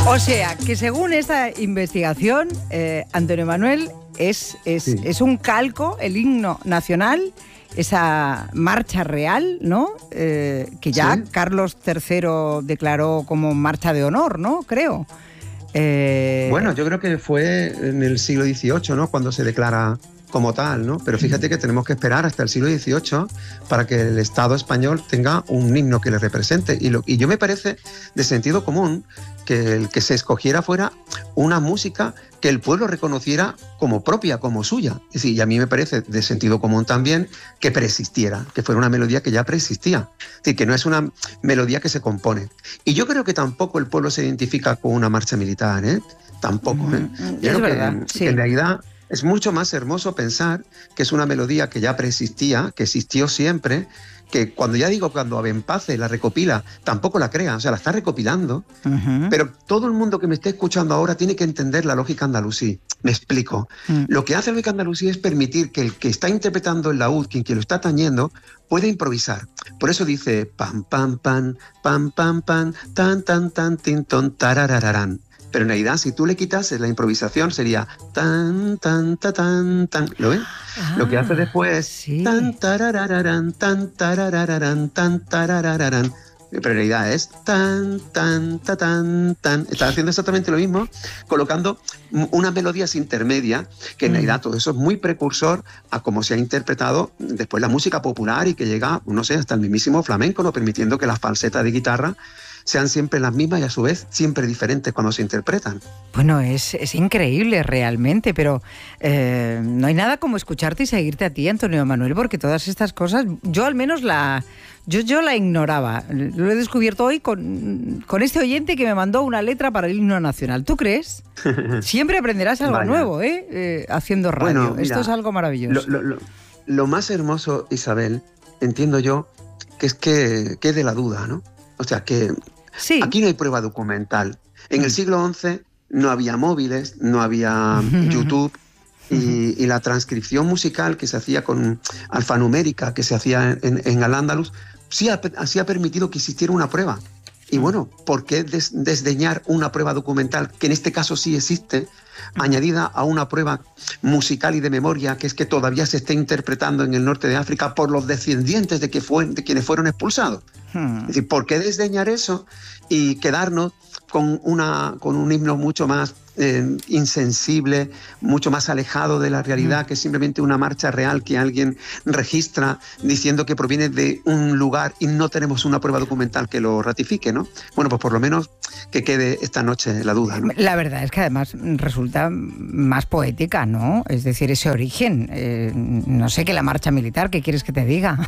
O sea, que según esta investigación, Antonio Manuel es un calco, el himno nacional, esa marcha real, ¿no? Que ya Carlos III declaró como marcha de honor, ¿no? Creo. Bueno, yo creo que fue en el siglo XVIII, ¿no? Cuando se declara como tal, ¿no? Pero fíjate que tenemos que esperar hasta el siglo XVIII para que el Estado español tenga un himno que le represente. Y yo me parece de sentido común que el que se escogiera fuera una música que el pueblo reconociera como propia, como suya. Y a mí me parece de sentido común también que preexistiera, que fuera una melodía que ya preexistía. Es decir, que no es una melodía que se compone. Y yo creo que tampoco el pueblo se identifica con una marcha militar, ¿eh? Tampoco, ¿eh? Yo creo que en realidad es mucho más hermoso pensar que es una melodía que ya preexistía, que existió siempre, que cuando Abenpace la recopila, tampoco la crea, o sea, la está recopilando, pero todo el mundo que me esté escuchando ahora tiene que entender la lógica andalusí. Me explico. Lo que hace la lógica andalusí es permitir que el que está interpretando el laúd, quien lo está tañendo, pueda improvisar. Por eso dice pam, pam, pam, pam, pam, pam, tan, tan, tan, tin, ton, tararararán. Pero en realidad, si tú le quitases la improvisación, sería tan, tan, ta, tan, tan. ¿Lo ven? Lo que hace después es tan, tararararán, tan, tararararán, tan, tararararán. Pero en realidad es tan, tan, ta, tan, tan. Está haciendo exactamente lo mismo, colocando unas melodías intermedias, que en realidad todo eso es muy precursor a cómo se ha interpretado después la música popular y que llega, no sé, hasta el mismísimo flamenco, ¿no? Permitiendo que las falsetas de guitarra sean siempre las mismas y a su vez siempre diferentes cuando se interpretan. Bueno, es increíble realmente, pero no hay nada como escucharte y seguirte a ti, Antonio Manuel, porque todas estas cosas, yo al menos yo la ignoraba. Lo he descubierto hoy con este oyente que me mandó una letra para el himno nacional. ¿Tú crees? Siempre aprenderás algo nuevo, haciendo radio. Bueno, mira, esto es algo maravilloso. Lo más hermoso, Isabel, entiendo yo, que es de la duda, ¿no? O sea, que aquí no hay prueba documental. En el siglo XI no había móviles, no había YouTube, y la transcripción musical que se hacía con alfanumérica, que se hacía en Al-Ándalus, sí ha permitido que existiera una prueba. Y bueno, ¿por qué desdeñar una prueba documental, que en este caso sí existe, añadida a una prueba musical y de memoria, que es que todavía se está interpretando en el norte de África por los descendientes de quienes fueron expulsados? Es decir, ¿por qué desdeñar eso y quedarnos con un himno mucho más insensible, mucho más alejado de la realidad, que es simplemente una marcha real que alguien registra diciendo que proviene de un lugar y no tenemos una prueba documental que lo ratifique, ¿no? Bueno, pues por lo menos que quede esta noche la duda, ¿no? La verdad es que además resulta más poética, ¿no? Es decir, ese origen, no sé, que la marcha militar, ¿qué quieres que te diga?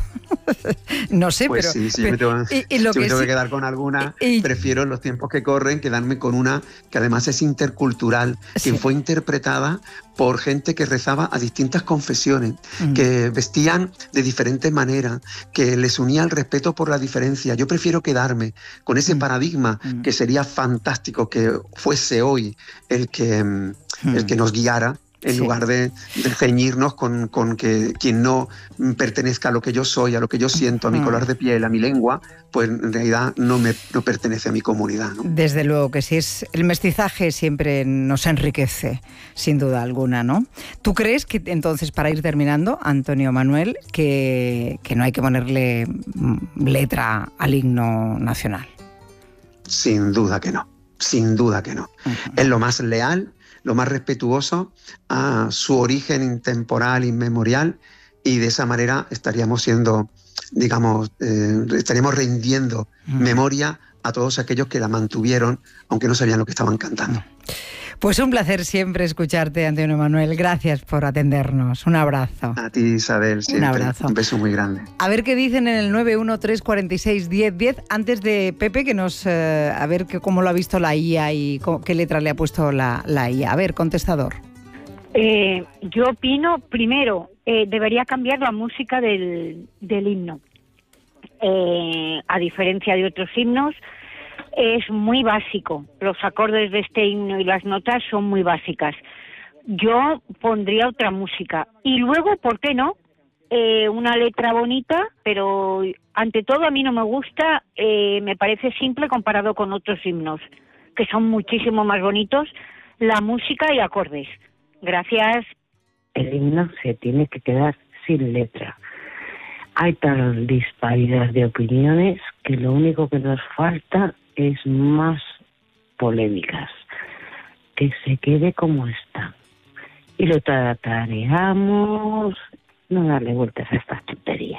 No sé, pues pero... Sí, si yo me tengo que quedar con alguna, prefiero en los tiempos que corren quedarme con una que además es intercultural, que fue interpretada por gente que rezaba a distintas confesiones, que vestían de diferentes maneras, que les unía el respeto por la diferencia. Yo prefiero quedarme con ese paradigma, que sería fantástico que fuese hoy el que nos guiara, en lugar de ceñirnos con que quien no pertenezca a lo que yo soy, a lo que yo siento, a mi color de piel, a mi lengua, pues en realidad no pertenece a mi comunidad, ¿no? Desde luego que sí, el mestizaje siempre nos enriquece, sin duda alguna, ¿no? ¿Tú crees que entonces, para ir terminando, Antonio Manuel, que no hay que ponerle letra al himno nacional? Sin duda que no, sin duda que no. Es lo más leal, lo más respetuoso a su origen intemporal, inmemorial, y de esa manera estaríamos siendo, digamos, estaríamos rindiendo memoria a todos aquellos que la mantuvieron, aunque no sabían lo que estaban cantando. Pues un placer siempre escucharte, Antonio Manuel. Gracias por atendernos. Un abrazo. A ti, Isabel, siempre. Un abrazo. Un beso muy grande. A ver qué dicen en el 913461010. Antes de Pepe, que nos... a ver cómo lo ha visto la IA y qué letra le ha puesto la IA. A ver, contestador. Yo opino, primero, debería cambiar la música del himno. A diferencia de otros himnos, es muy básico. Los acordes de este himno y las notas son muy básicas. Yo pondría otra música. Y luego, ¿por qué no? Una letra bonita, pero ante todo a mí no me gusta, me parece simple comparado con otros himnos. que son muchísimo más bonitos, la música y acordes. Gracias. El himno se tiene que quedar sin letra. Hay tal disparidad de opiniones que lo único que nos falta es más polémicas. Que se quede como está. Y lo tarareamos, no darle vueltas a estas tonterías.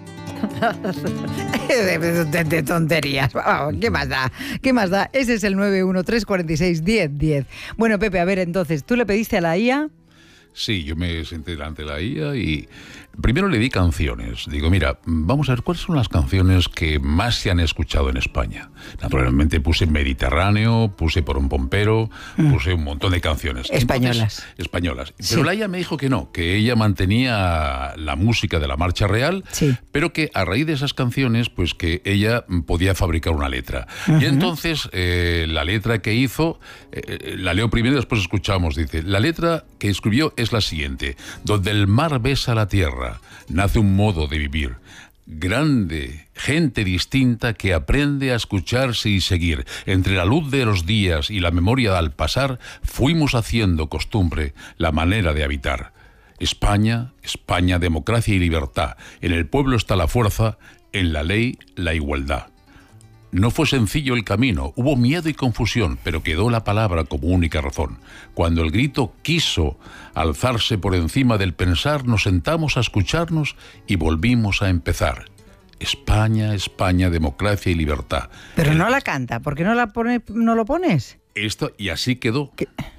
de tonterías. Vamos, ¿qué más da? ¿Qué más da? Ese es el 913461010. Bueno, Pepe, a ver, entonces, ¿tú le pediste a la IA? Sí, yo me senté delante de la IA y primero le di canciones. Digo, mira, vamos a ver cuáles son las canciones que más se han escuchado en España. Naturalmente puse Mediterráneo, puse Por un pompero, puse un montón de canciones. Españolas. Entonces, españolas. Sí. Pero la IA me dijo que no, que ella mantenía la música de la Marcha Real, sí, pero que a raíz de esas canciones, pues que ella podía fabricar una letra. Y entonces, la letra que hizo, la leo primero y después escuchamos. Dice, la letra que escribió es la siguiente: donde el mar besa la tierra, nace un modo de vivir. Grande, gente distinta que aprende a escucharse y seguir. Entre la luz de los días y la memoria al pasar, fuimos haciendo costumbre la manera de habitar. España, España, democracia y libertad. En el pueblo está la fuerza, en la ley, la igualdad. No fue sencillo el camino, hubo miedo y confusión, pero quedó la palabra como única razón. Cuando el grito quiso alzarse por encima del pensar, nos sentamos a escucharnos y volvimos a empezar. España, España, democracia y libertad. Pero no la canta, ¿por qué no lo pones? Esto, y así quedó. ¿Qué?